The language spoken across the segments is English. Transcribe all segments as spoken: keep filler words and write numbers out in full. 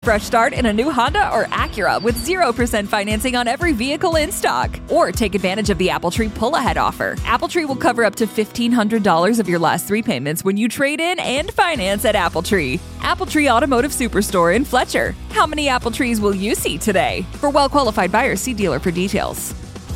fresh start in a new Honda or Acura with zero percent financing on every vehicle in stock. Or take advantage of the Appletree pull-ahead offer. Appletree will cover up to fifteen hundred dollars of your last three payments when you trade in and finance at Appletree. Appletree Automotive Superstore in Fletcher. How many apple trees will you see today? For well-qualified buyers, see dealer for details.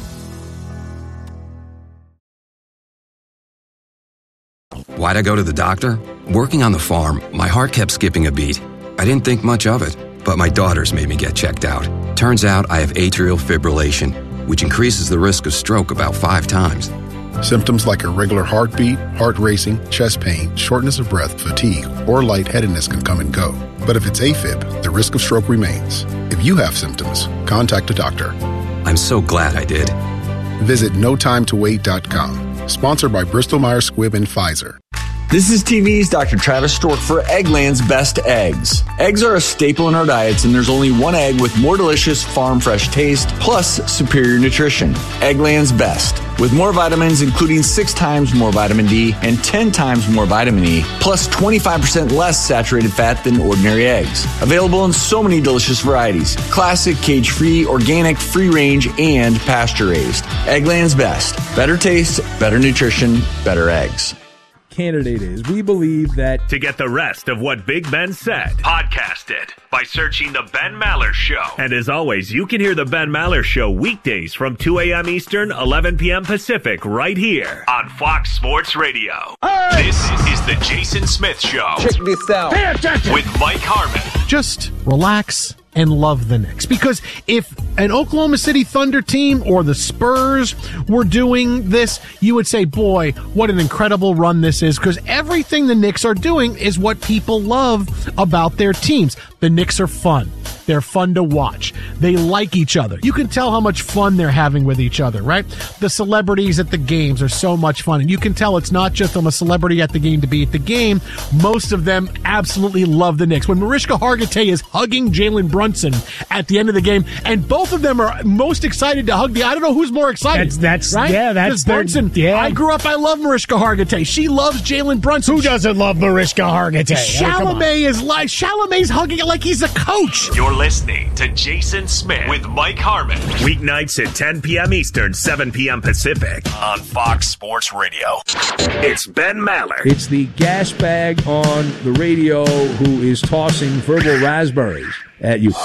Why'd I go to the doctor? Working on the farm, my heart kept skipping a beat. I didn't think much of it, but my daughters made me get checked out. Turns out I have atrial fibrillation, which increases the risk of stroke about five times. Symptoms like irregular heartbeat, heart racing, chest pain, shortness of breath, fatigue, or lightheadedness can come and go. But if it's AFib, the risk of stroke remains. If you have symptoms, contact a doctor. I'm so glad I did. Visit no time to wait dot com. Sponsored by Bristol Myers Squibb and Pfizer. This is T V's Doctor Travis Stork for Eggland's Best Eggs. Eggs are a staple in our diets, and there's only one egg with more delicious farm fresh taste plus superior nutrition. Eggland's Best. With more vitamins, including six times more vitamin D and ten times more vitamin E, plus twenty-five percent less saturated fat than ordinary eggs. Available in so many delicious varieties. Classic, cage-free, organic, free-range, and pasture-raised. Eggland's Best. Better taste, better nutrition, better eggs. Candidate is. We believe that... To get the rest of what Big Ben said, podcast it by searching The Ben Maller Show. And as always, you can hear The Ben Maller Show weekdays from two a.m. Eastern, eleven p.m. Pacific, right here on Fox Sports Radio. Hey! This is the Jason Smith Show. Check this out. Pay attention. With Mike Harmon. Just relax and love the Knicks. Because if an Oklahoma City Thunder team or the Spurs were doing this, you would say, boy, what an incredible run this is. Because everything the Knicks are doing is what people love about their teams. The Knicks are fun. They're fun to watch. They like each other. You can tell how much fun they're having with each other, right? The celebrities at the games are so much fun. And you can tell it's not just I'm a celebrity at the game to be at the game. Most of them absolutely love the Knicks. When Mariska Hargitay is hugging Jalen Brunson at the end of the game, and both of them are most excited to hug the, I don't know who's more excited. That's, that's right? yeah, that's their, Brunson. Yeah. I grew up, I love Mariska Hargitay. She loves Jalen Brunson. Who doesn't love Mariska Hargitay? Chalamet is like, Chalamet's hugging it like he's a coach. You're listening to Jason Smith with Mike Harmon. Weeknights at ten p.m. Eastern, seven p.m. Pacific on Fox Sports Radio. It's Ben Maller. It's the gas bag on the radio who is tossing verbal raspberries at you.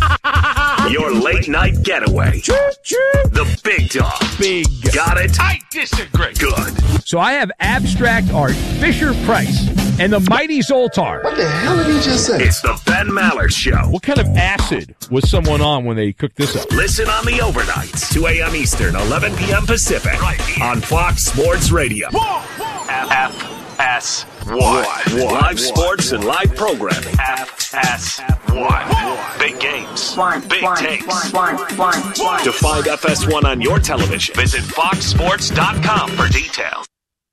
Your late night getaway. The big dog. Big. Got it? I disagree. Good. So I have abstract art, Fisher Price, and the mighty Zoltar. What the hell did he just say? It's the Ben Maller Show. What kind of acid was someone on when they cooked this up? Listen on the overnights, two a.m. Eastern, eleven p.m. Pacific, right here on Fox Sports Radio. F S one. Live sports and live programming. F S one. Big games. Big takes. To find F S one on your television, visit fox sports dot com for details.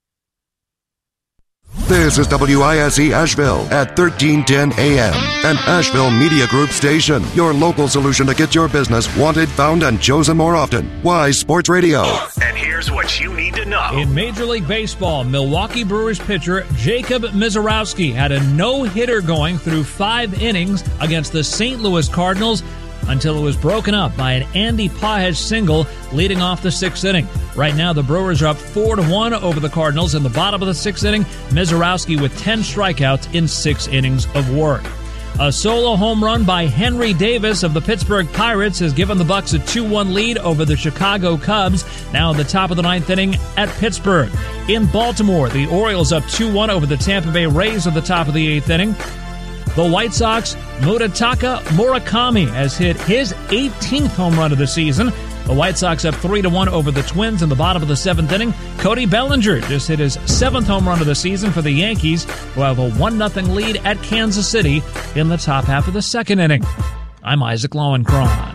This is W I S E Asheville at thirteen ten a.m. an Asheville Media Group station. Your local solution to get your business wanted, found, and chosen more often. Wise Sports Radio. And here's what you need to know. In Major League Baseball, Milwaukee Brewers pitcher Jacob Misiorowski had a no-hitter going through five innings against the Saint Louis Cardinals until it was broken up by an Andy Pages single leading off the sixth inning. Right now, the Brewers are up four to one over the Cardinals in the bottom of the sixth inning. Misiorowski with ten strikeouts in six innings of work. A solo home run by Henry Davis of the Pittsburgh Pirates has given the Bucks a two one lead over the Chicago Cubs, now in the top of the ninth inning at Pittsburgh. In Baltimore, the Orioles up two one over the Tampa Bay Rays at the top of the eighth inning. The White Sox, Murutaka Murakami has hit his eighteenth home run of the season. The White Sox up three to one over the Twins in the bottom of the seventh inning. Cody Bellinger just hit his seventh home run of the season for the Yankees, who have a one nothing lead at Kansas City in the top half of the second inning. I'm Isaac Lowenkron.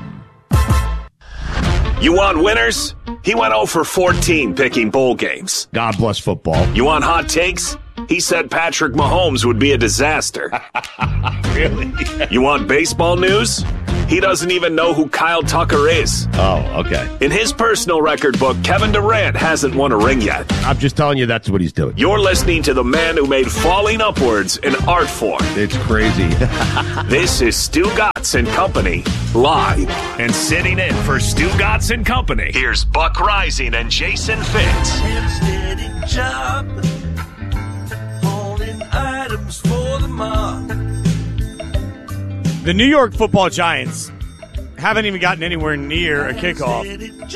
You want winners? He went oh for fourteen picking bowl games. God bless football. You want hot takes? He said Patrick Mahomes would be a disaster. Really? You want baseball news? He doesn't even know who Kyle Tucker is. Oh, okay. In his personal record book, Kevin Durant hasn't won a ring yet. I'm just telling you that's what he's doing. You're listening to the man who made falling upwards an art form. It's crazy. This is Stu Gatz and Company, live. And sitting in for Stu Gatz and Company, here's Buck Rising and Jason Fitz. Job, holding items for the mob. The New York Football Giants haven't even gotten anywhere near a kickoff,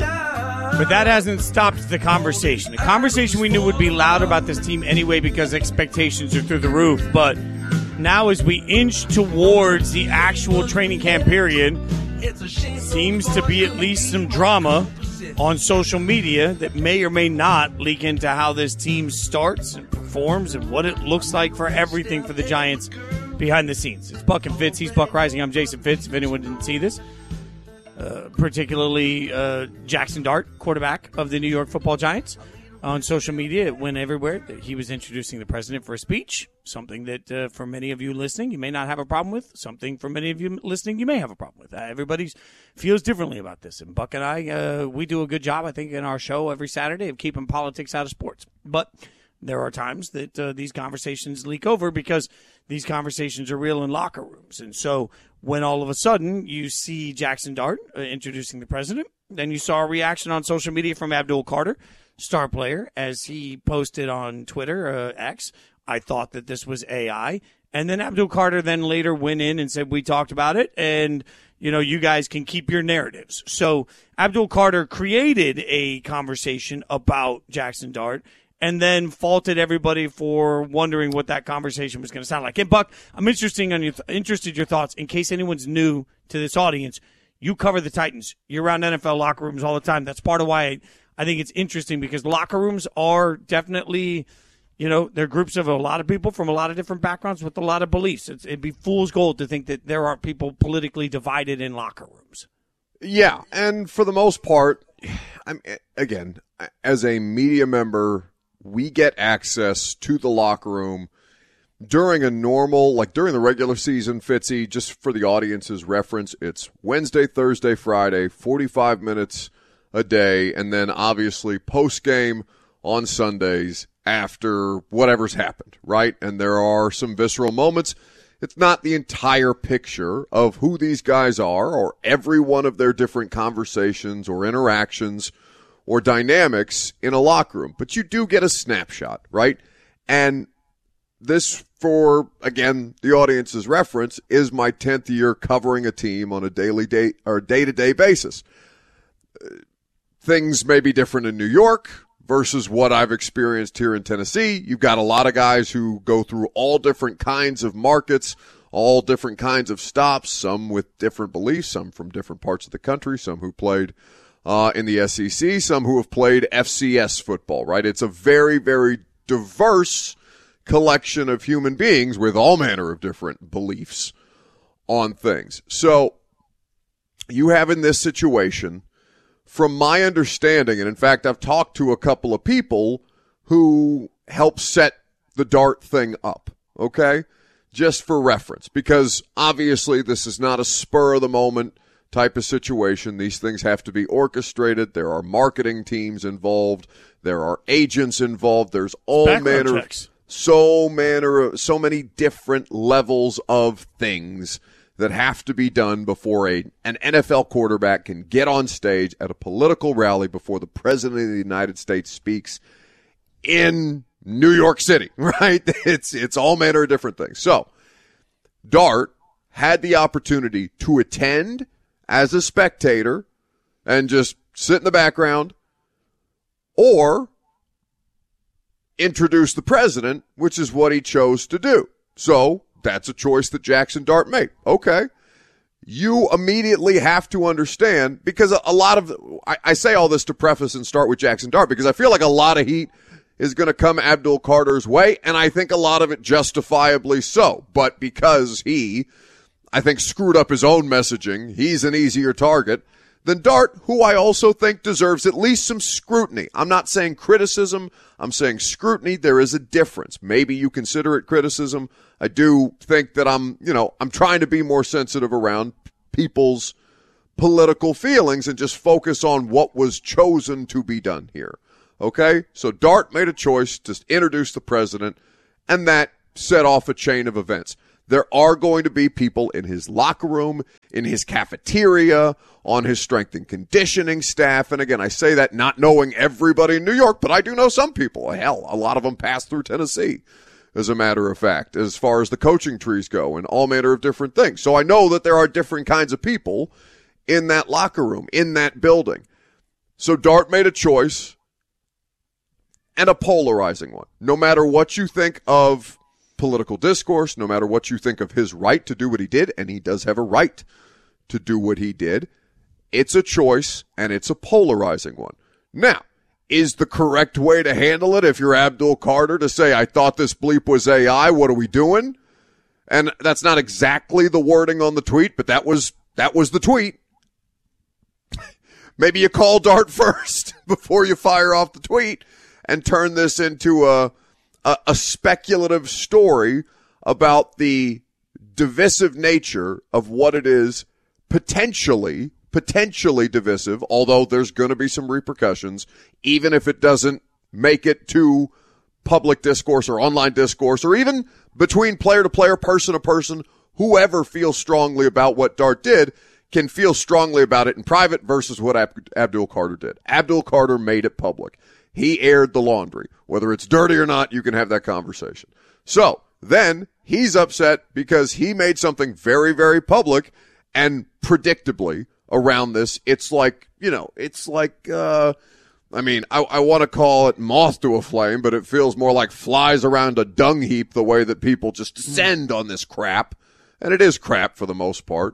but that hasn't stopped the conversation. The conversation we knew would be loud about this team anyway because expectations are through the roof, but now as we inch towards the actual training camp period, seems to be at least some drama on social media that may or may not leak into how this team starts and performs and what it looks like for everything for the Giants behind the scenes. It's Buck and Fitz. He's Buck Rising. I'm Jason Fitz, if anyone didn't see this. Uh, particularly uh, Jackson Dart, quarterback of the New York Football Giants. On social media, it went everywhere that he was introducing the president for a speech, something that uh, for many of you listening, you may not have a problem with, something for many of you listening, you may have a problem with. Uh, everybody feels differently about this, and Buck and I, uh, we do a good job, I think, in our show every Saturday of keeping politics out of sports. But there are times that uh, these conversations leak over because these conversations are real in locker rooms. And so when all of a sudden you see Jackson Dart uh, introducing the president, then you saw a reaction on social media from Abdul Carter, star player, as he posted on Twitter, uh, X, I thought that this was A I. And then Abdul Carter then later went in and said, we talked about it, and, you know, you guys can keep your narratives. So Abdul Carter created a conversation about Jackson Dart and then faulted everybody for wondering what that conversation was going to sound like. And, Buck, I'm interested on your th- interested your thoughts. In case anyone's new to this audience, you cover the Titans. You're around N F L locker rooms all the time. That's part of why I, I think it's interesting, because locker rooms are definitely, you know, they're groups of a lot of people from a lot of different backgrounds with a lot of beliefs. It's, it'd be fool's gold to think that there are people politically divided in locker rooms. Yeah, and for the most part, I'm again, as a media member, we get access to the locker room during a normal, like during the regular season, Fitzy, just for the audience's reference, it's Wednesday, Thursday, Friday, forty-five minutes a day, and then obviously post-game on Sundays after whatever's happened, right? And there are some visceral moments. It's not the entire picture of who these guys are or every one of their different conversations or interactions or dynamics in a locker room, but you do get a snapshot, right? And this, for, again, the audience's reference, is my tenth year covering a team on a daily day or day-to-day basis. Things may be different in New York versus what I've experienced here in Tennessee. You've got a lot of guys who go through all different kinds of markets, all different kinds of stops, some with different beliefs, some from different parts of the country, some who played uh, in the S E C, some who have played F C S football, right? It's a very, very diverse collection of human beings with all manner of different beliefs on things. So you have in this situation, from my understanding, and in fact, I've talked to a couple of people who helped set the Dart thing up, okay? Just for reference, because obviously this is not a spur-of-the-moment type of situation. These things have to be orchestrated. There are marketing teams involved. There are agents involved. There's all Background manner checks. of, so manner of, so many different levels of things that have to be done before a an N F L quarterback can get on stage at a political rally before the President of the United States speaks in New York City, right? It's it's all manner of different things. So Dart had the opportunity to attend as a spectator and just sit in the background, or introduce the president, which is what he chose to do. So that's a choice that Jackson Dart made. Okay. You immediately have to understand, because a, a lot of, I, I say all this to preface and start with Jackson Dart, because I feel like a lot of heat is going to come Abdul Carter's way, and I think a lot of it justifiably so. But because he, I think, screwed up his own messaging, he's an easier target than Dart, who I also think deserves at least some scrutiny. I'm not saying criticism. I'm saying scrutiny. There is a difference. Maybe you consider it criticism. I do think that I'm, you know, I'm trying to be more sensitive around people's political feelings and just focus on what was chosen to be done here. Okay? So Dart made a choice to introduce the president, and that set off a chain of events. There are going to be people in his locker room, in his cafeteria, on his strength and conditioning staff. And again, I say that not knowing everybody in New York, but I do know some people. Hell, a lot of them pass through Tennessee, as a matter of fact, as far as the coaching trees go and all manner of different things. So I know that there are different kinds of people in that locker room, in that building. So Dart made a choice, and a polarizing one. No matter what you think of political discourse, no matter what you think of his right to do what he did, and he does have a right to do what he did, it's a choice, and it's a polarizing one. Now, is the correct way to handle it if you're Abdul Carter to say, I thought this bleep was A I, what are we doing? And that's not exactly the wording on the tweet, but that was that was the tweet. Maybe you call Dart first before you fire off the tweet and turn this into a A, a speculative story about the divisive nature of what it is, potentially, potentially divisive, although there's going to be some repercussions, even if it doesn't make it to public discourse or online discourse, or even between player to player, person to person. Whoever feels strongly about what Dart did can feel strongly about it in private versus what Ab- Abdul Carter did. Abdul Carter made it public. He aired the laundry. Whether it's dirty or not, you can have that conversation. So then he's upset because he made something very, very public, and predictably around this, it's like, you know, it's like, uh, I mean, I, I want to call it moth to a flame, but it feels more like flies around a dung heap, the way that people just descend on this crap. And it is crap for the most part.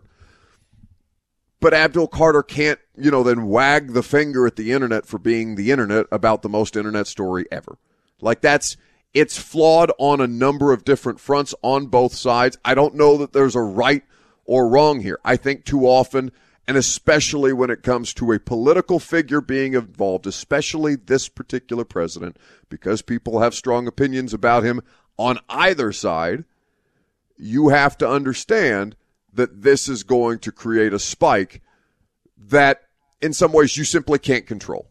But Abdul Carter can't, you know, then wag the finger at the internet for being the internet about the most internet story ever. Like, that's, it's flawed on a number of different fronts on both sides. I don't know that there's a right or wrong here. I think too often, and especially when it comes to a political figure being involved, especially this particular president, because people have strong opinions about him on either side, you have to understand that this is going to create a spike that in some ways you simply can't control.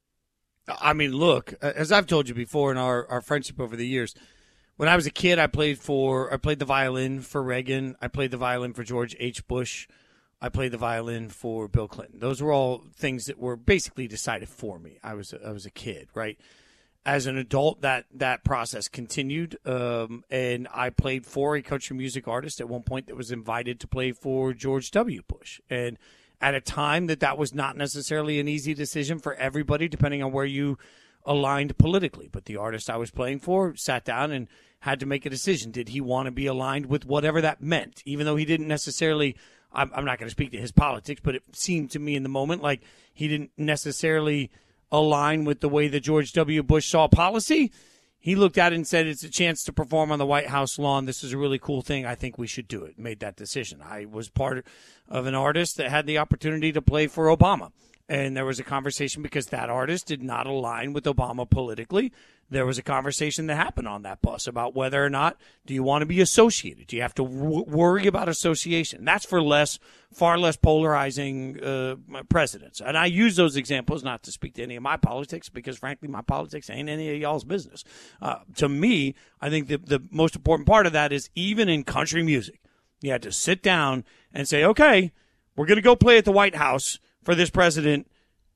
I mean, look, as I've told you before in our, our friendship over the years, when I was a kid, I played for I played the violin for Reagan. I played the violin for George H. Bush. I played the violin for Bill Clinton. Those were all things that were basically decided for me. I was I was a kid, right? As an adult, that, that process continued, um, and I played for a country music artist at one point that was invited to play for George W. Bush. And at a time that that was not necessarily an easy decision for everybody, depending on where you aligned politically. But the artist I was playing for sat down and had to make a decision. Did he want to be aligned with whatever that meant? Even though he didn't necessarily, I'm, I'm not going to speak to his politics, but it seemed to me in the moment like he didn't necessarily align with the way that George W. Bush saw policy. He looked at it and said, it's a chance to perform on the White House lawn. This is a really cool thing. I think we should do it. Made that decision. I was part of an artist that had the opportunity to play for Obama. And there was a conversation because that artist did not align with Obama politically. There was a conversation that happened on that bus about whether or not do you want to be associated? Do you have to w- worry about association? That's for less, far less polarizing uh, presidents. And I use those examples not to speak to any of my politics because, frankly, my politics ain't any of y'all's business. Uh, to me, I think the, the most important part of that is even in country music, you had to sit down and say, okay, we're going to go play at the White House for this president.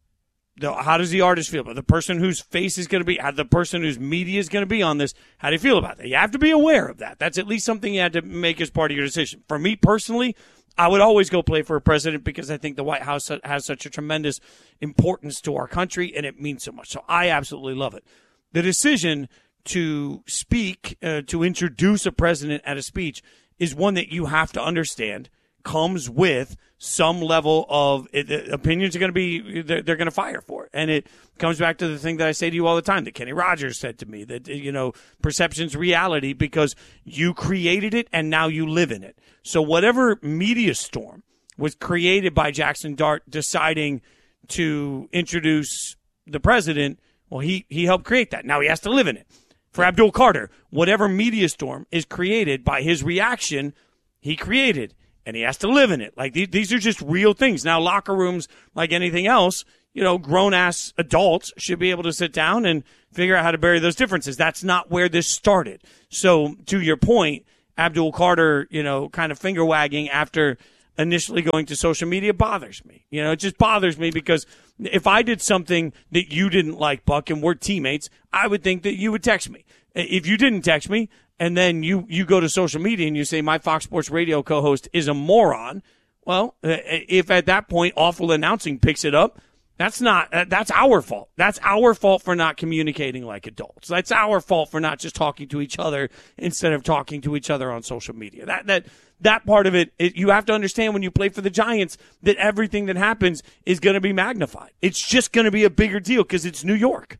How does the artist feel about the person whose face is going to be, the person whose media is going to be on this? How do you feel about that? You have to be aware of that. That's at least something you had to make as part of your decision. For me personally, I would always go play for a president because I think the White House has such a tremendous importance to our country and it means so much. So I absolutely love it. The decision to speak, uh, to introduce a president at a speech is one that you have to understand comes with some level of it, opinions are going to be, they're, they're going to fire for it. And it comes back to the thing that I say to you all the time that Kenny Rogers said to me that, you know, perception's reality because you created it and now you live in it. So whatever media storm was created by Jackson Dart deciding to introduce the president, well, he, he helped create that. Now he has to live in it. For Abdul Carter, whatever media storm is created by his reaction, he created. and he has to live in it. Like these, these are just real things. Now, locker rooms, like anything else, you know, grown-ass adults should be able to sit down and figure out how to bury those differences. That's not where this started. So, to your point, Abdul Carter, you know, kind of finger-wagging after initially going to social media bothers me. You know, it just bothers me because if I did something that you didn't like, Buck, and we're teammates, I would think that you would text me. If you didn't text me, and then you, you go to social media and you say my Fox Sports Radio co-host is a moron, well, if at that point Awful Announcing picks it up, That's not, that's our fault. That's our fault for not communicating like adults. That's our fault for not just talking to each other instead of talking to each other on social media. That, that, that part of it, it you have to understand when you play for the Giants that everything that happens is going to be magnified. It's just going to be a bigger deal because it's New York.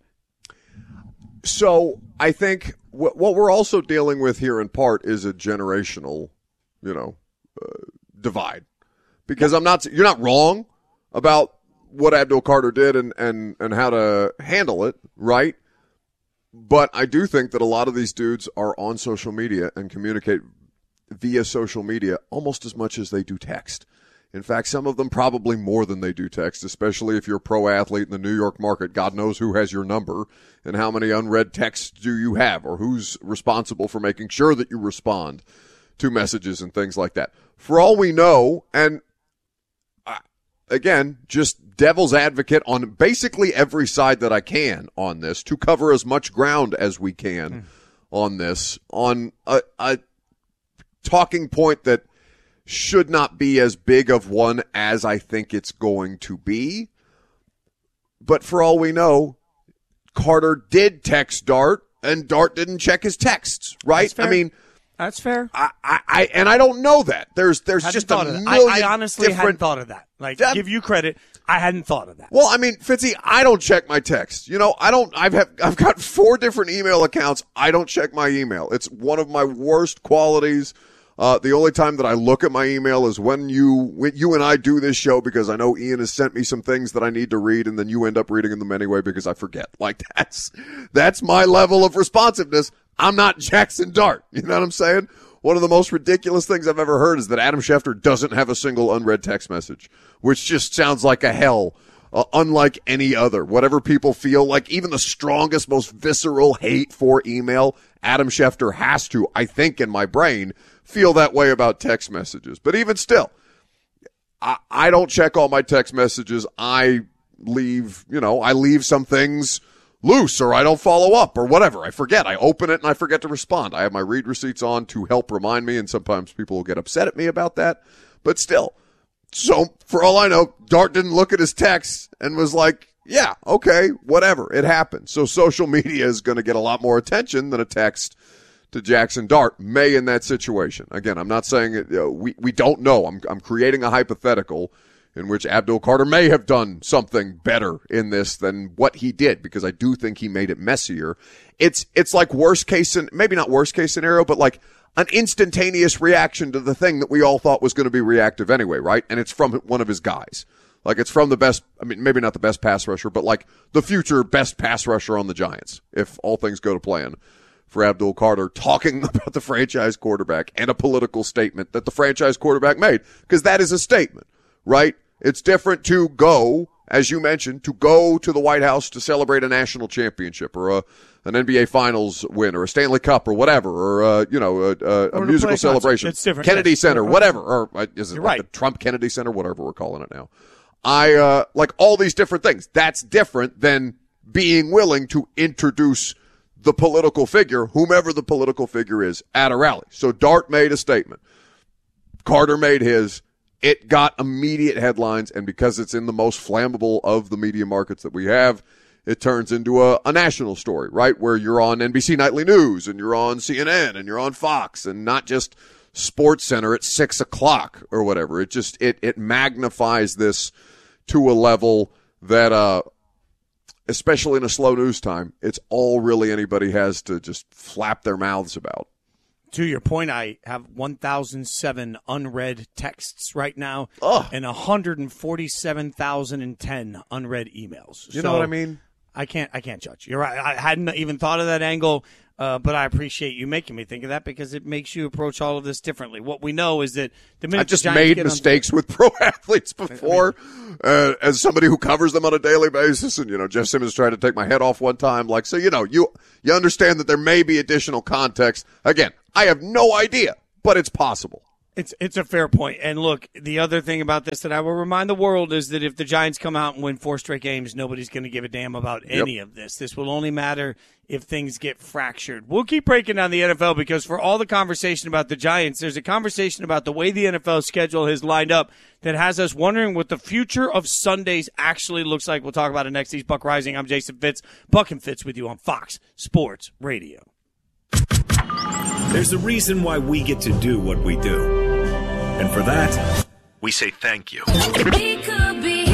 So I think what, what we're also dealing with here in part is a generational, you know, uh, divide. Because I'm not, you're not wrong about what Abdul Carter did and, and, and how to handle it, right? But I do think that a lot of these dudes are on social media and communicate via social media almost as much as they do text. In fact, some of them probably more than they do text, especially if you're a pro athlete in the New York market. God knows who has your number and how many unread texts do you have or who's responsible for making sure that you respond to messages and things like that. For all we know, and again, just devil's advocate on basically every side that I can on this to cover as much ground as we can mm. on this, on a, a talking point that should not be as big of one as I think it's going to be. But for all we know, Carter did text Dart, and Dart didn't check his texts, right? I mean, that's fair. I, I, I and I don't know that. There's there's hadn't just thought a of million I, I honestly different, hadn't thought of that. Like, that, give you credit, I hadn't thought of that. Well, I mean, Fitzy, I don't check my texts. You know, I don't. I've have, I've got four different email accounts. I don't check my email. It's one of my worst qualities. Uh, the only time that I look at my email is when you when you and I do this show, because I know Ian has sent me some things that I need to read, and then you end up reading them anyway because I forget. Like, that's that's my level of responsiveness. I'm not Jackson Dart. You know what I'm saying? One of the most ridiculous things I've ever heard is that Adam Schefter doesn't have a single unread text message, which just sounds like a hell, uh, unlike any other. Whatever people feel like, even the strongest, most visceral hate for email, Adam Schefter has to, I think in my brain, feel that way about text messages. But even still, I, I don't check all my text messages. I leave, you know, I leave some things loose, or I don't follow up, or whatever. I forget. I open it and I forget to respond. I have my read receipts on to help remind me, and sometimes people will get upset at me about that. But still, so for all I know, Dart didn't look at his texts and was like, yeah, okay, whatever. It happened. So social media is going to get a lot more attention than a text to Jackson Dart may in that situation. Again, I'm not saying it, you know, we, we don't know. I'm, I'm creating a hypothetical in which Abdul Carter may have done something better in this than what he did, because I do think he made it messier. It's it's like worst case, maybe not worst case scenario, but like an instantaneous reaction to the thing that we all thought was going to be reactive anyway, right? And it's from one of his guys. Like, it's from the best, I mean, maybe not the best pass rusher, but like the future best pass rusher on the Giants, if all things go to plan for Abdul Carter, talking about the franchise quarterback and a political statement that the franchise quarterback made, because that is a statement, right? It's different to go, as you mentioned, to go to the White House to celebrate a national championship or a, an N B A Finals win or a Stanley Cup or whatever, or, uh, you know, a, a, a musical celebration. It's different. Kennedy yes. Center, whatever. Or uh, is it You're like right. the Trump Kennedy Center, whatever we're calling it now. I, uh, like all these different things. That's different than being willing to introduce the political figure, whomever the political figure is, at a rally. So Dart made a statement. Carter made his. It got immediate headlines, and because it's in the most flammable of the media markets that we have, it turns into a, a national story, right? Where you're on N B C Nightly News, and you're on C N N, and you're on Fox, and not just Sports Center at six o'clock or whatever. It just, it, it magnifies this to a level that, uh, especially in a slow news time, it's all really anybody has to just flap their mouths about. To your point, I have one thousand seven unread texts right now Ugh. and one hundred forty-seven thousand ten unread emails. You so know what I mean? I can't I can't judge. You're right. I hadn't even thought of that angle. Uh, but I appreciate you making me think of that because it makes you approach all of this differently. What we know is that the minute I just the Giants made get mistakes on- with pro athletes before, I mean, uh, as somebody who covers them on a daily basis. And you know, Jeff Simmons tried to take my head off one time. Like, so you know, you you understand that there may be additional context. Again, I have no idea, but it's possible. It's it's a fair point. And look, the other thing about this that I will remind the world is that if the Giants come out and win four straight games, nobody's going to give a damn about any yep. of this. This will only matter if things get fractured. We'll keep breaking down the N F L because for all the conversation about the Giants, there's a conversation about the way the N F L schedule has lined up that has us wondering what the future of Sundays actually looks like. We'll talk about it next. He's Buck Rising. I'm Jason Fitz. Buck and Fitz with you on Fox Sports Radio. There's a reason why we get to do what we do. And for that, we say thank you. We could be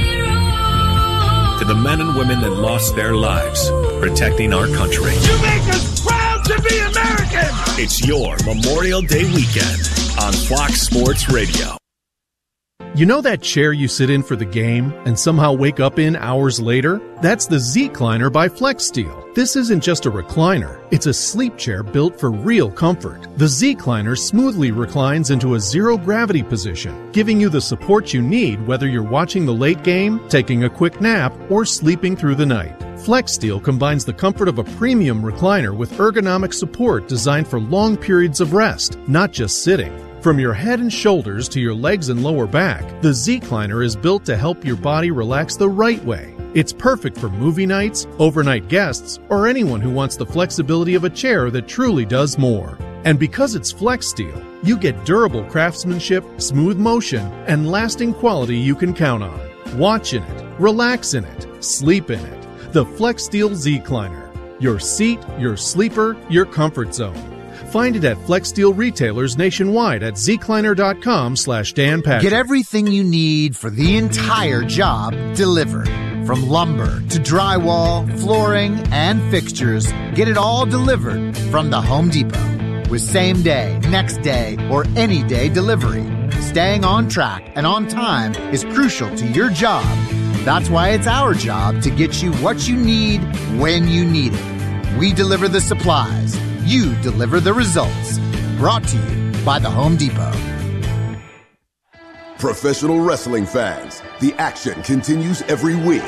heroes. To the men and women that lost their lives protecting our country. You make us proud to be American. It's your Memorial Day weekend on Fox Sports Radio. You know that chair you sit in for the game and somehow wake up in hours later? That's the Z-Cliner by FlexSteel. This isn't just a recliner. It's a sleep chair built for real comfort. The Z-Cliner smoothly reclines into a zero-gravity position, giving you the support you need whether you're watching the late game, taking a quick nap, or sleeping through the night. FlexSteel combines the comfort of a premium recliner with ergonomic support designed for long periods of rest, not just sitting. From your head and shoulders to your legs and lower back, the Z-Cliner is built to help your body relax the right way. It's perfect for movie nights, overnight guests, or anyone who wants the flexibility of a chair that truly does more. And because it's FlexSteel, you get durable craftsmanship, smooth motion, and lasting quality you can count on. Watch in it, relax in it, sleep in it. The FlexSteel Z-Cliner. Your seat, your sleeper, your comfort zone. Find it at FlexSteel retailers nationwide at zcliner.com slash Dan Patrick. Get everything you need for the entire job delivered. From lumber to drywall, flooring, and fixtures, get it all delivered from the Home Depot. With same day, next day, or any day delivery. Staying on track and on time is crucial to your job. That's why it's our job to get you what you need when you need it. We deliver the supplies. You deliver the results. Brought to you by the Home Depot. Professional wrestling fans, the action continues every week.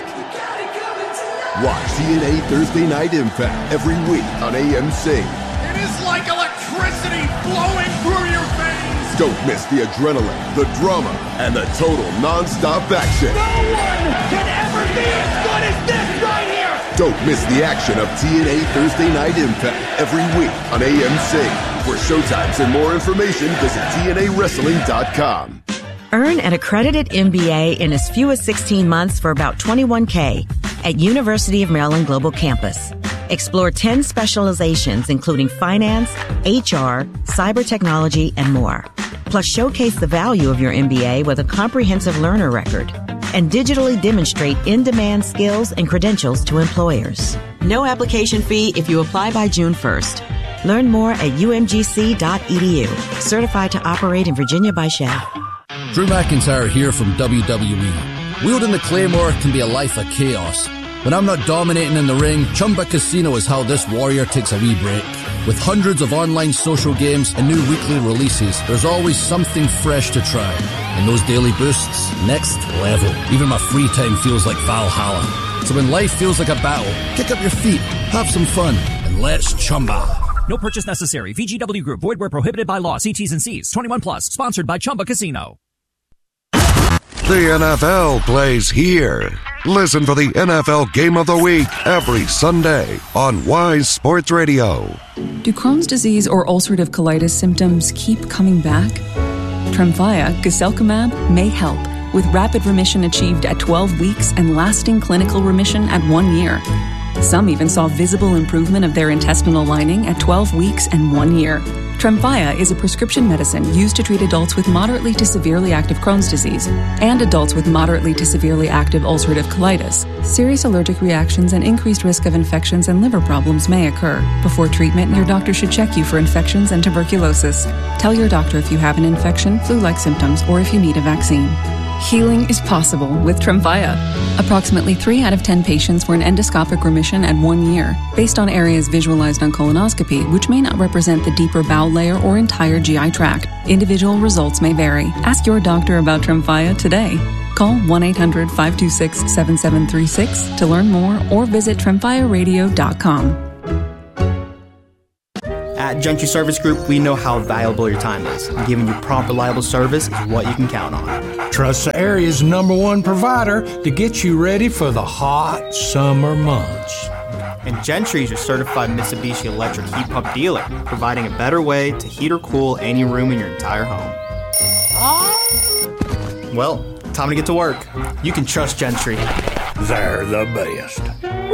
Watch T N A Thursday Night Impact every week on A M C. It is like electricity flowing through your veins. Don't miss the adrenaline, the drama, and the total non-stop action. No one can ever be as good as this right here. Don't miss the action of T N A Thursday Night Impact every week on A M C. For showtimes and more information, visit T N A wrestling dot com. Earn an accredited M B A in as few as sixteen months for about twenty-one thousand dollars at University of Maryland Global Campus. Explore ten specializations including finance, H R, cyber technology, and more. Plus showcase the value of your M B A with a comprehensive learner record and digitally demonstrate in-demand skills and credentials to employers. No application fee if you apply by June first. Learn more at U M G C dot E D U. Certified to operate in Virginia by Shell. Drew McIntyre here from W W E. Wielding the Claymore can be a life of chaos. When I'm not dominating in the ring, Chumba Casino is how this warrior takes a wee break. With hundreds of online social games and new weekly releases, there's always something fresh to try. And those daily boosts, next level. Even my free time feels like Valhalla. So when life feels like a battle, kick up your feet, have some fun, and let's Chumba. No purchase necessary. V G W Group. Void where prohibited by law. See T's and C's. twenty-one plus. Sponsored by Chumba Casino. The N F L plays here. Listen for the N F L Game of the Week every Sunday on Wise Sports Radio. Do Crohn's disease or ulcerative colitis symptoms keep coming back? Tremfya, guselkumab, may help, with rapid remission achieved at twelve weeks and lasting clinical remission at one year. Some even saw visible improvement of their intestinal lining at twelve weeks and one year. Tremfya is a prescription medicine used to treat adults with moderately to severely active Crohn's disease and adults with moderately to severely active ulcerative colitis. Serious allergic reactions and increased risk of infections and liver problems may occur. Before treatment, your doctor should check you for infections and tuberculosis. Tell your doctor if you have an infection, flu-like symptoms, or if you need a vaccine. Healing is possible with Tremfya. Approximately three out of ten patients were in endoscopic remission at one year, based on areas visualized on colonoscopy, which may not represent the deeper bowel layer or entire G I tract. Individual results may vary. Ask your doctor about Tremfya today. Call one eight hundred five two six seven seven three six to learn more or visit tremfya radio dot com. At Gentry Service Group, we know how valuable your time is. And giving you prompt, reliable service is what you can count on. Trust the area's number one provider to get you ready for the hot summer months. And Gentry is your certified Mitsubishi electric heat pump dealer, providing a better way to heat or cool any room in your entire home. Well, time to get to work. You can trust Gentry. They're the best.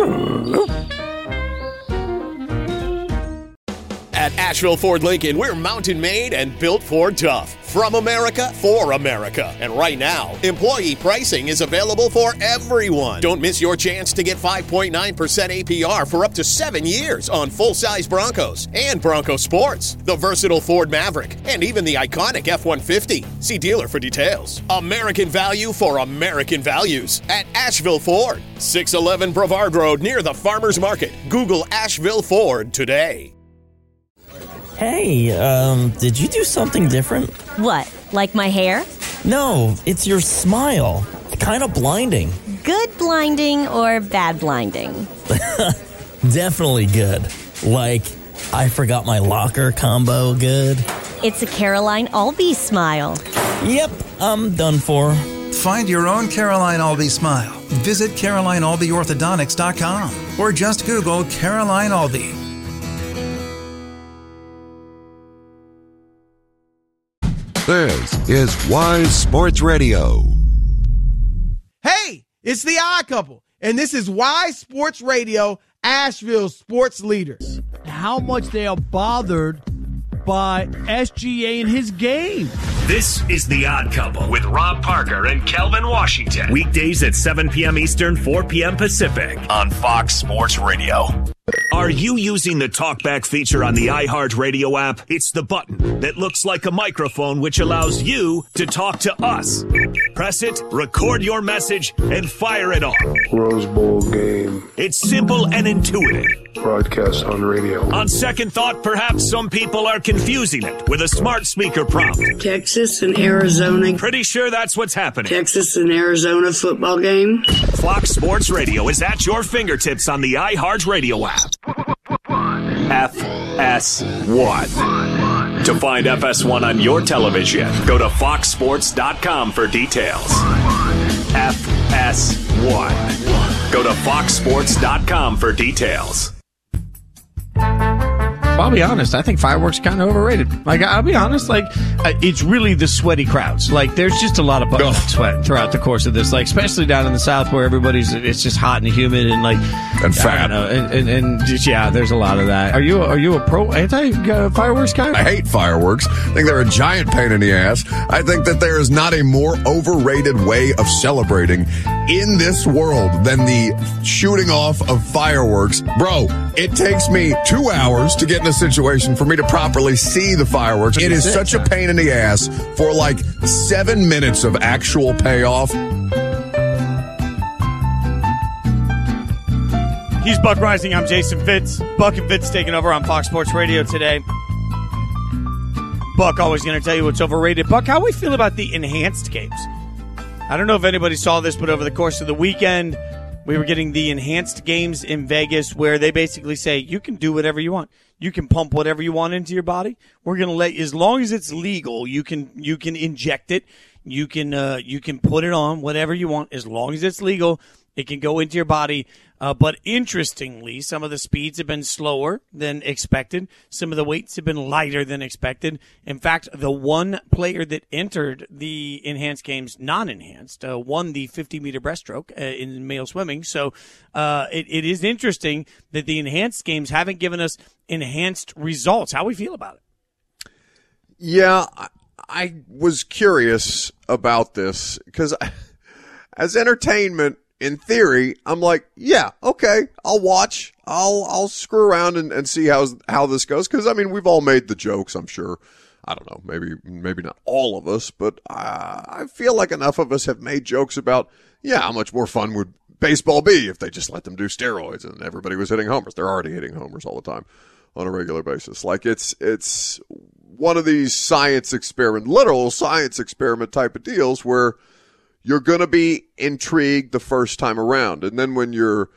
At Asheville Ford Lincoln, we're mountain made and built for tough. From America, for America. And right now, employee pricing is available for everyone. Don't miss your chance to get five point nine percent A P R for up to seven years on full-size Broncos and Bronco Sports, the versatile Ford Maverick, and even the iconic F one fifty. See dealer for details. American value for American values at Asheville Ford. six eleven Brevard Road near the Farmers Market. Google Asheville Ford today. Hey, um, did you do something different? What, like my hair? No, it's your smile. Kind of blinding. Good blinding or bad blinding? Definitely good. Like, I forgot my locker combo good. It's a Caroline Albee smile. Yep, I'm done for. Find your own Caroline Albee smile. Visit caroline albee orthodontics dot com or just Google Caroline Albee. This is Wise Sports Radio. Hey, it's the Odd Couple, and this is Wise Sports Radio, Asheville sports leaders. How much they are bothered by S G A and his game. This is The Odd Couple with Rob Parker and Kelvin Washington. Weekdays at seven p.m. Eastern, four p.m. Pacific on Fox Sports Radio. Are you using the TalkBack feature on the iHeartRadio app? It's the button that looks like a microphone which allows you to talk to us. Press it, record your message, and fire it off. Rose Bowl game. It's simple and intuitive. Broadcast on radio. On second thought, perhaps some people are confusing it with a smart speaker prompt. Texas and Arizona. Pretty sure that's what's happening. Texas and Arizona football game. Fox Sports Radio is at your fingertips on the iHeartRadio app. F S one. To find F S one on your television, go to fox sports dot com for details. F S one. Go to fox sports dot com for details. I'll be honest, I think fireworks are kind of overrated. Like, I'll be honest, like, uh, it's really the sweaty crowds. Like, there's just a lot of oh. sweat throughout the course of this, like, especially down in the South where everybody's, it's just hot and humid and, like, and fat. Know, and, and, and just, yeah, there's a lot of that. Are you, are you a pro anti-fireworks guy? I hate fireworks. I think they're a giant pain in the ass. I think that there is not a more overrated way of celebrating in this world than the shooting off of fireworks. Bro, it takes me two hours to get in a situation for me to properly see the fireworks. It is such a pain in the ass for like seven minutes of actual payoff. He's Buck Rising. I'm Jason Fitz. Buck and Fitz taking over on Fox Sports Radio today. Buck always going to tell you what's overrated. Buck, how we feel about the enhanced games? I don't know if anybody saw this, but over the course of the weekend, we were getting the enhanced games in Vegas where they basically say you can do whatever you want. You can pump whatever you want into your body. We're going to let, as long as it's legal, you can you can inject it. You can uh, you can put it on whatever you want. As long as it's legal, it can go into your body. Uh, but interestingly, some of the speeds have been slower than expected. Some of the weights have been lighter than expected. In fact, the one player that entered the enhanced games, non-enhanced, uh, won the fifty-meter breaststroke uh, in male swimming. So uh, it, it is interesting that the enhanced games haven't given us enhanced results. How we feel about it? Yeah, I, I was curious about this because as entertainment, in theory, I'm like, yeah, okay, I'll watch. I'll I'll screw around and, and see how how this goes. Because, I mean, we've all made the jokes, I'm sure. I don't know, maybe maybe not all of us, but uh, I feel like enough of us have made jokes about, yeah, how much more fun would baseball be if they just let them do steroids and everybody was hitting homers. They're already hitting homers all the time on a regular basis. Like it's it's one of these science experiment, literal science experiment type of deals where you're going to be intrigued the first time around. And then when you're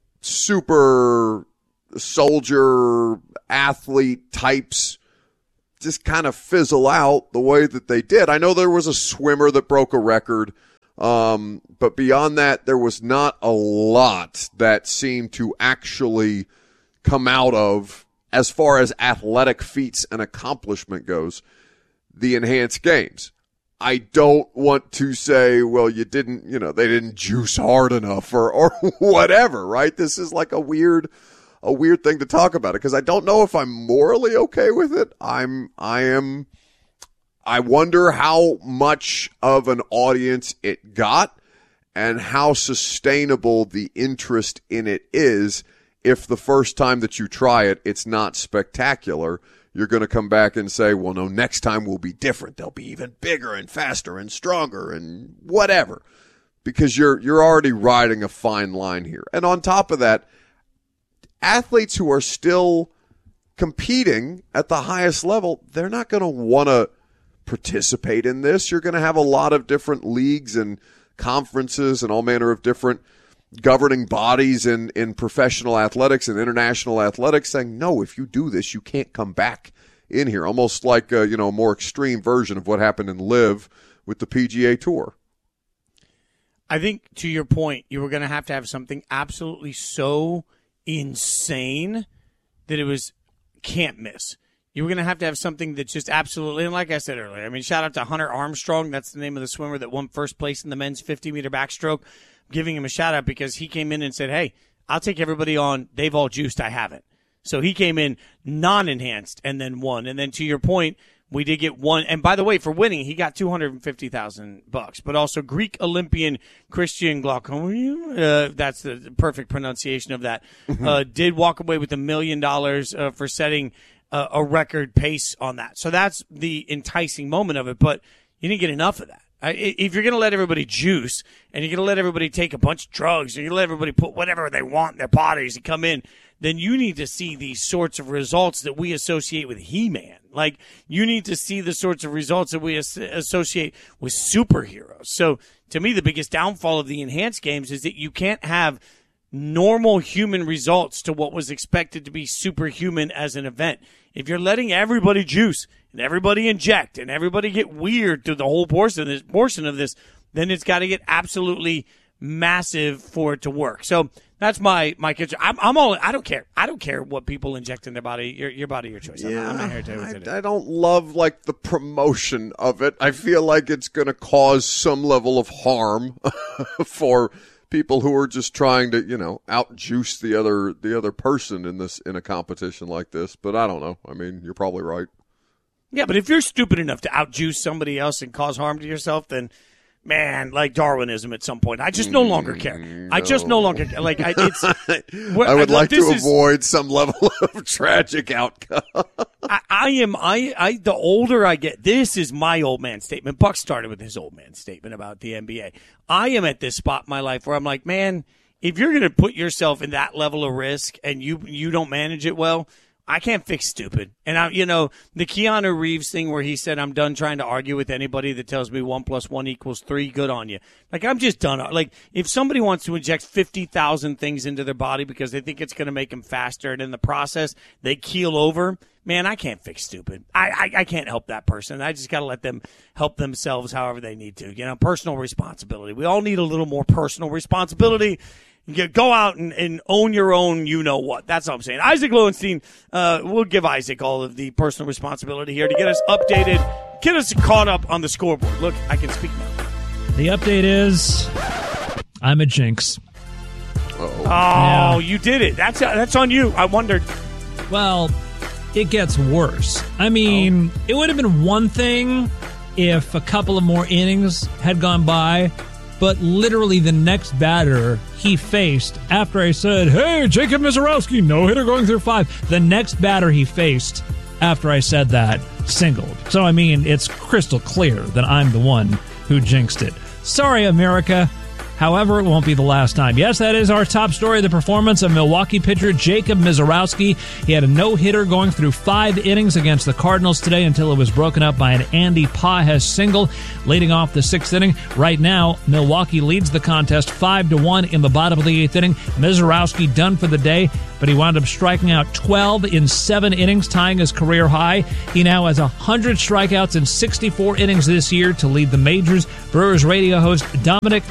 super soldier athlete types just kind of fizzle out the way that they did. I know there was a swimmer that broke a record, um, but beyond that, there was not a lot that seemed to actually come out of, as far as athletic feats and accomplishment goes, the enhanced games. I don't want to say, well, you didn't, you know, they didn't juice hard enough or, or whatever, right? This is like a weird, a weird thing to talk about it because I don't know if I'm morally okay with it. I'm, I am, I wonder how much of an audience it got and how sustainable the interest in it is. If the first time that you try it, it's not spectacular, you're going to come back and say, well, no, next time will be different. They'll be even bigger and faster and stronger and whatever, because you're you're already riding a fine line here. And on top of that, athletes who are still competing at the highest level, they're not going to want to participate in this. You're going to have a lot of different leagues and conferences and all manner of different governing bodies in, in professional athletics and international athletics saying, no, if you do this, you can't come back in here. Almost like a, you know, a more extreme version of what happened in LIV with the P G A Tour. I think, to your point, you were going to have to have something absolutely so insane that it was can't miss. You were going to have to have something that's just absolutely, and like I said earlier, I mean, shout out to Hunter Armstrong. That's the name of the swimmer that won first place in the men's fifty-meter backstroke. Giving him a shout out because he came in and said, hey, I'll take everybody on. They've all juiced. I haven't. So he came in non-enhanced and then won. And then to your point, we did get one. And by the way, for winning, he got two hundred fifty thousand bucks. But also Greek Olympian Christian Glaucomou, uh, that's the perfect pronunciation of that, uh, did walk away with a million dollars uh, for setting uh, a record pace on that. So that's the enticing moment of it. But you didn't get enough of that. If you're going to let everybody juice and you're going to let everybody take a bunch of drugs and you're going to let everybody put whatever they want in their bodies and come in, then you need to see these sorts of results that we associate with He-Man. Like, you need to see the sorts of results that we as- associate with superheroes. So, to me, the biggest downfall of the enhanced games is that you can't have normal human results to what was expected to be superhuman as an event. If you're letting everybody juice and everybody inject and everybody get weird through the whole portion of this, portion of this, then it's got to get absolutely massive for it to work. So that's my my kitchen. I'm, I'm all. I don't care. I don't care what people inject in their body. Your your body, your choice. Yeah, I'm, I'm not here to tell you what to do. I, I don't love like the promotion of it. I feel like it's going to cause some level of harm for people who are just trying to, you know, out juice the other the other person in this in a competition like this. But I don't know. I mean, you're probably right. Yeah, but if you're stupid enough to out juice somebody else and cause harm to yourself, then man, like Darwinism at some point, I just no longer care. No. I just no longer care. Like I, it's. I would like to is, avoid some level of tragic outcome. I, I am. I. I. The older I get, this is my old man statement. Buck started with his old man statement about the N B A. I am at this spot in my life where I'm like, man, if you're going to put yourself in that level of risk and you you don't manage it well, I can't fix stupid. And, I, you know, the Keanu Reeves thing where he said, I'm done trying to argue with anybody that tells me one plus one equals three, good on you. Like, I'm just done. Like, if somebody wants to inject fifty thousand things into their body because they think it's going to make them faster, and in the process they keel over, man, I can't fix stupid. I, I, I can't help that person. I just got to let them help themselves however they need to. You know, personal responsibility. We all need a little more personal responsibility. You go out and, and own your own you-know-what. That's all I'm saying. Isaac Lowenstein, uh, we'll give Isaac all of the personal responsibility here to get us updated, get us caught up on the scoreboard. Look, I can speak now. The update is I'm a jinx. Uh-oh. Oh, yeah. You did it. That's that's on you. I wondered. Well, it gets worse. I mean, oh. It would have been one thing if a couple of more innings had gone by, but literally the next batter he faced, after I said, hey, Jacob Mizorowski, no hitter going through five, the next batter he faced after I said that, singled. So, I mean, it's crystal clear that I'm the one who jinxed it. Sorry, America. However, it won't be the last time. Yes, that is our top story, the performance of Milwaukee pitcher Jacob Misiorowski. He had a no-hitter going through five innings against the Cardinals today until it was broken up by an Andy Pages single, leading off the sixth inning. Right now, Milwaukee leads the contest five to one in the bottom of the eighth inning. Misiorowski done for the day, but he wound up striking out twelve in seven innings, tying his career high. He now has one hundred strikeouts in sixty-four innings this year to lead the majors. Brewers radio host Dominic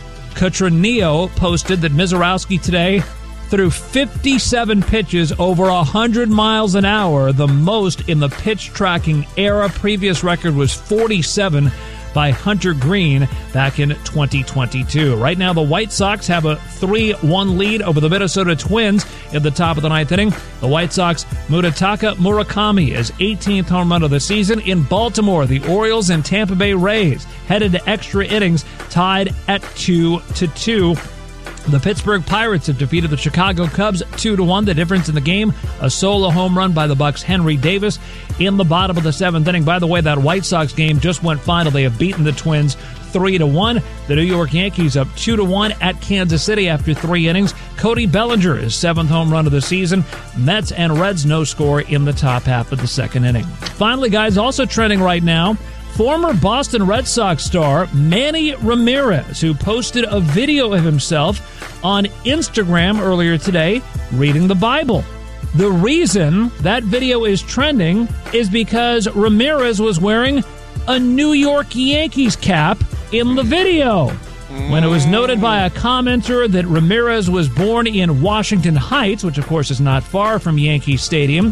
Cotroneo posted that Misiorowski today threw fifty-seven pitches over one hundred miles an hour, the most in the pitch tracking era. Previous record was forty-seven by Hunter Green back in twenty twenty-two. Right now, the White Sox have a three one lead over the Minnesota Twins at the top of the ninth inning. The White Sox, Munetaka Murakami is eighteenth home run of the season. In Baltimore, the Orioles and Tampa Bay Rays headed to extra innings, tied at two to two. The Pittsburgh Pirates have defeated the Chicago Cubs two to one. The difference in the game, a solo home run by the Bucks' Henry Davis in the bottom of the seventh inning. By the way, that White Sox game just went final. They have beaten the Twins three to one. The New York Yankees up two to one at Kansas City after three innings. Cody Bellinger is seventh home run of the season. Mets and Reds no score in the top half of the second inning. Finally, guys, also trending right now, former Boston Red Sox star Manny Ramirez, who posted a video of himself on Instagram earlier today reading the Bible. The reason that video is trending is because Ramirez was wearing a New York Yankees cap in the video. When it was noted by a commenter that Ramirez was born in Washington Heights, which of course is not far from Yankee Stadium,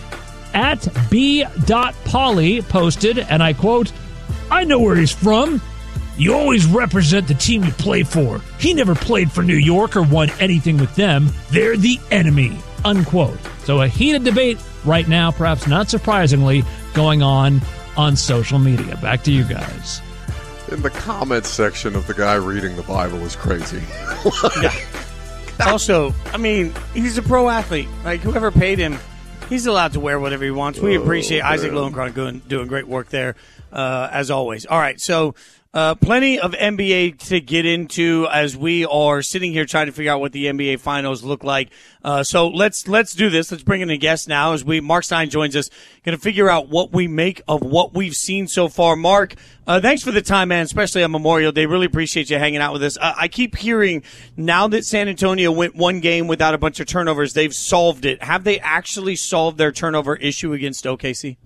at B. Polly posted, and I quote, "I know where he's from. You always represent the team you play for. He never played for New York or won anything with them. They're the enemy," unquote. So a heated debate right now, perhaps not surprisingly, going on on social media. Back to you guys. In the comments section of the guy reading the Bible is crazy. Yeah. Also, I mean, he's a pro athlete. Like, whoever paid him, he's allowed to wear whatever he wants. We Oh, appreciate Isaac man. Lowenkron doing, doing great work there, uh, as always. All right, so uh, plenty of N B A to get into as we are sitting here trying to figure out what the N B A Finals look like. Uh, so let's let's do this. Let's bring in a guest now as we Mark Stein joins us. Going to figure out what we make of what we've seen so far. Mark, uh, thanks for the time, man, especially on Memorial Day. Really appreciate you hanging out with us. Uh, I keep hearing now that San Antonio went one game without a bunch of turnovers, they've solved it. Have they actually solved their turnover issue against O K C?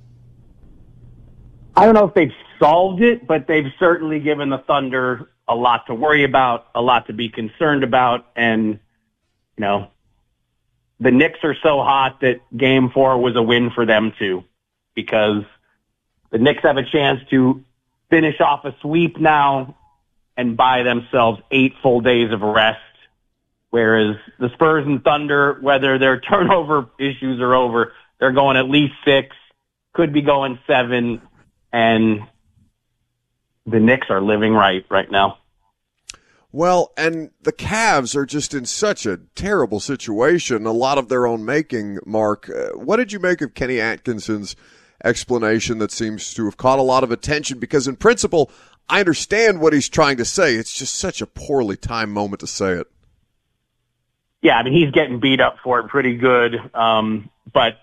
I don't know if they've solved it, but they've certainly given the Thunder a lot to worry about, a lot to be concerned about. And, you know, the Knicks are so hot that game four was a win for them too, because the Knicks have a chance to finish off a sweep now and buy themselves eight full days of rest. Whereas the Spurs and Thunder, whether their turnover issues are over, they're going at least six, could be going seven. And the Knicks are living right right now. Well, and the Cavs are just in such a terrible situation, a lot of their own making, Mark. Uh, what did you make of Kenny Atkinson's explanation that seems to have caught a lot of attention? Because in principle, I understand what he's trying to say. It's just such a poorly timed moment to say it. Yeah, I mean, he's getting beat up for it pretty good. Um, but,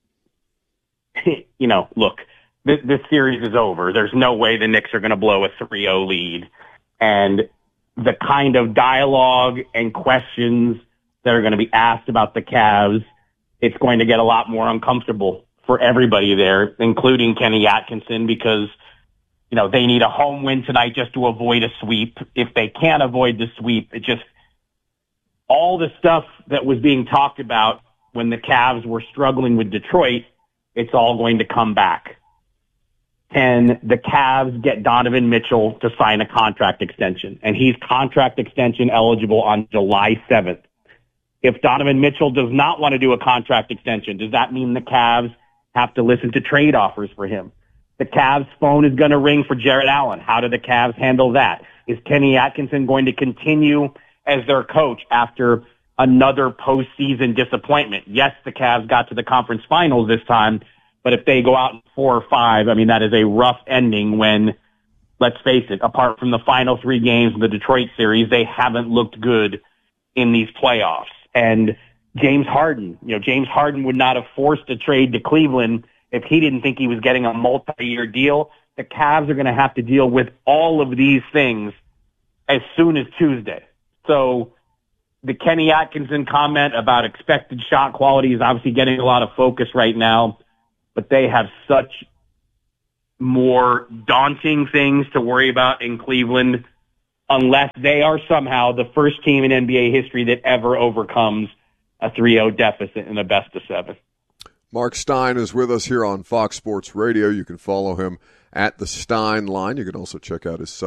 you know, look, this, this series is over. There's no way the Knicks are going to blow a three oh lead. And the kind of dialogue and questions that are going to be asked about the Cavs, it's going to get a lot more uncomfortable for everybody there, including Kenny Atkinson, because, you know, they need a home win tonight just to avoid a sweep. If they can't avoid the sweep, it just, all the stuff that was being talked about when the Cavs were struggling with Detroit, it's all going to come back. Can the Cavs get Donovan Mitchell to sign a contract extension? And he's contract extension eligible on July seventh. If Donovan Mitchell does not want to do a contract extension, does that mean the Cavs have to listen to trade offers for him? The Cavs phone is going to ring for Jarrett Allen. How do the Cavs handle that? Is Kenny Atkinson going to continue as their coach after another postseason disappointment? Yes, the Cavs got to the conference finals this time, But if they go out in four or five, I mean, that is a rough ending when, let's face it, apart from the final three games of the Detroit series, they haven't looked good in these playoffs. And James Harden, you know, James Harden would not have forced a trade to Cleveland if he didn't think he was getting a multi-year deal. The Cavs are going to have to deal with all of these things as soon as Tuesday. So the Kenny Atkinson comment about expected shot quality is obviously getting a lot of focus right now, but they have such more daunting things to worry about in Cleveland unless they are somehow the first team in N B A history that ever overcomes a three oh deficit in a best of seven. Mark Stein is with us here on Fox Sports Radio. You can follow him at the Stein Line. You can also check out his